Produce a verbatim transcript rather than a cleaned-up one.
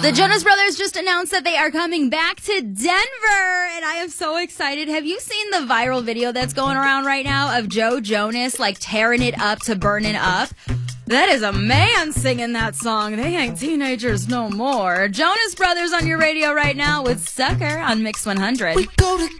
The Jonas Brothers just announced that they are coming back to Denver, and I am so excited. Have you seen the viral video that's going around right now of Joe Jonas, like, tearing it up to Burnin' Up? That is a man singing that song. They ain't teenagers no more. Jonas Brothers on your radio right now with Sucker on Mix one hundred. We go together.